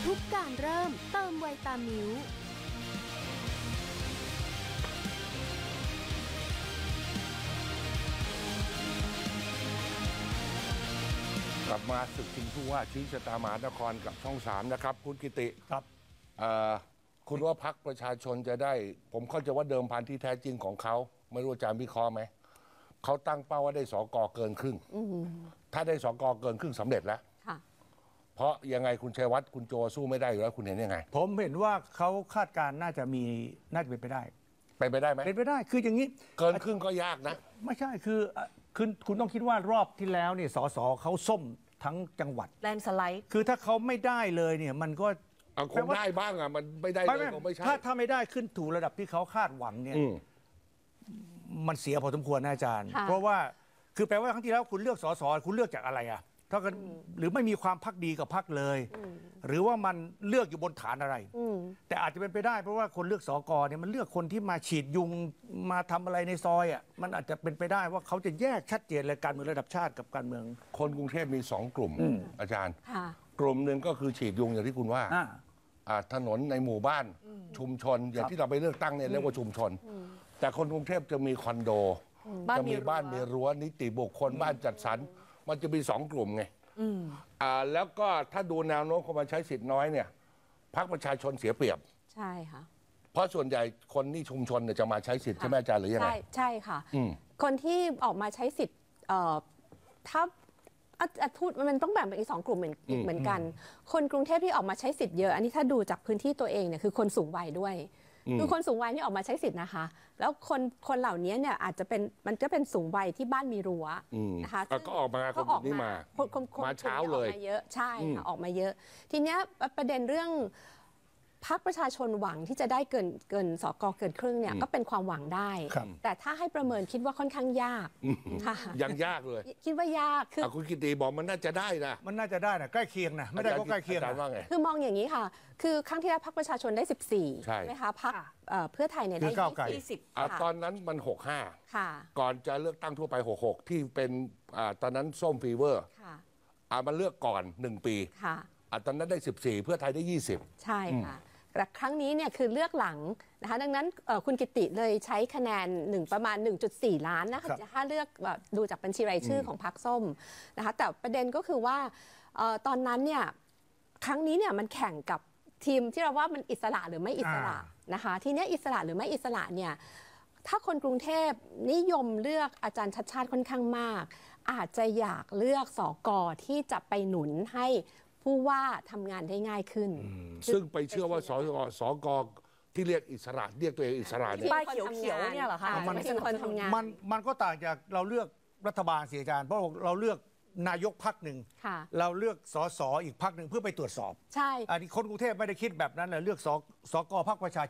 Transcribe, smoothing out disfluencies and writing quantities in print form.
ทุกการเริ่มเติมไวตามิวกลับมาศึกชิงผู้ว่าชี้ชะตามหานครกับช่อง 3นะครับคุณกิติครับคุณว่าพรรคประชาชนจะได้ผมเข้าใจว่าเดิมพันที่แท้จริงของเขาไม่รู้อาจารย์วิเคราะห์ไหมเขาตั้งเป้าว่าได้สกเกินครึ่งถ้าได้สกเกินครึ่งสำเร็จแล้วเพราะยังไงคุณชัยวัฒน์คุณโจสู้ไม่ได้อยู่แล้วคุณเห็นยังไงผมเห็นว่าเขาคาดการณ์น่าจะเป็นไปได้เป็นไปได้ไหมเป็นไปได้คืออย่างนี้เกินครึ่งก็ยากนะไม่ใช่คือคุณต้องคิดว่ารอบที่แล้วเนี่ยสสเขาส้มทั้งจังหวัดแลนสไลด์คือถ้าเขาไม่ได้เลยเนี่ยมันก็คงได้บ้างอ่ะมันไม่ได้เลยคงไม่ใช่ถ้าไม่ได้ขึ้นถูระดับที่เขาคาดหวังเนี่ยมันเสียพอสมควรนะอาจารย์เพราะว่าคือแปลว่าครั้งที่แล้วคุณเลือกสสคุณเลือกจากอะไรอ่ะถ้ากันหรือไม่มีความพักดีกับพรรคเลยหรือว่ามันเลือกอยู่บนฐานอะไรแต่อาจจะเป็นไปได้เพราะว่าคนเลือกสกเนี่ยมันเลือกคนที่มาฉีดยุงมาทำอะไรในซอยอ่ะมันอาจจะเป็นไปได้ว่าเขาจะแยกชัดเจนเลยการเมืองระดับชาติกับการเมืองคนกรุงเทพมี2 กลุ่มอาจารย์กลุ่มหนึ่งก็คือฉีดยุงอย่างที่คุณว่าถนนในหมู่บ้านชุมชนอย่างที่เราไปเลือกตั้งเนี่ยเรียกว่าชุมชนแต่คนกรุงเทพจะมีคอนโดจะมีบ้านมีรั้วนิติบุคคลบ้านจัดสรรมันจะมี2 กลุ่มไงแล้วก็ถ้าดูแนวโน้มคนมาใช้สิทธิ์น้อยเนี่ยพรรคประชาชนเสียเปรียบใช่ค่ะเพราะส่วนใหญ่คนที่ชุมชนเนี่ยจะมาใช้สิทธิ์ใช่ไหมอาจารย์หรือยังไงใช่ค่ะคนที่ออกมาใช้สิทธิ์ถ้าพูดมันต้องแบ่งเป็นอีก2 กลุ่มเหมือนกันคนกรุงเทพที่ออกมาใช้สิทธิ์เยอะอันนี้ถ้าดูจากพื้นที่ตัวเองเนี่ยคือคนสูงวัยด้วยคือคนสูงวัยที่ออกมาใช้สิทธิ์นะคะแล้วคนเหล่านี้เนี่ยอาจจะเป็นมันจะเป็นสูงวัยที่บ้านมีรั้วนะคะก็ออกมาคนนี้มาเช้าเลยเยอะใช่ค่ะออกมาเยอะทีเนี้ยประเด็นเรื่องพรรคประชาชนหวังที่จะได้เกินสกเกินครึ่งเนี่ยก็เป็นความหวังได้แต่ถ้าให้ประเมินคิดว่าค่อนข้างยากค่ะยังยากเลยคิดว่ายากคือคุณกิติบอกมันน่าจะได้นะมันน่าจะได้นะใกล้เคียงนะไม่ได้ก็ใกล้เคียงคือมองอย่างนี้ค่ะคือครั้งที่แล้วพรรคประชาชนได้14ใช่ไหมคะพรรคเพื่อไทยเนี่ยได้20 ตอนนั้นมัน65ค่ะก่อนจะเลือกตั้งทั่วไป66ที่เป็นตอนนั้นส้มฟีเวอร์มันเลือกก่อน1 ปีค่ะตอนนั้นได้14เพื่อไทยได้20 ใช่ค่ะแต่ครั้งนี้เนี่ยคือเลือกหลังนะคะดังนั้นคุณกิติเลยใช้คะแนนประมาณ 1.4 ล้านนะคะถ้าเลือกดูจากบัญชีรายชื่อของพรรคส้มนะคะแต่ประเด็นก็คือว่าตอนนั้นเนี่ยครั้งนี้เนี่ยมันแข่งกับทีมที่เราว่ามันอิสระหรือไม่อิสระนะคะทีนี้อิสระหรือไม่อิสระเนี่ยถ้าคนกรุงเทพนิยมเลือกอาจารย์ชัดชาติค่อนข้างมากอาจจะอยากเลือกสกที่จะไปหนุนให้ผู้ว่าทำงานได้ง่ายขึ้นซึ่งไปเชื่อว่าสกที่เรียกอิสระเรียกตัวเองอิสระเนี่ยป้ายเขียวๆเนี่ยเหรอคะมันเป็นคนทำงานมันก็ต่างจากเราเลือกรัฐบาลเสียอาจารย์เพราะเราเลือกนายกพรรคหนึ่งเราเลือกสสอีกพรรคหนึ่งเพื่อไปตรวจสอบใช่อันนี้คนกรุงเทพไม่ได้คิดแบบนั้นเลยเลือกสกพรรคประชา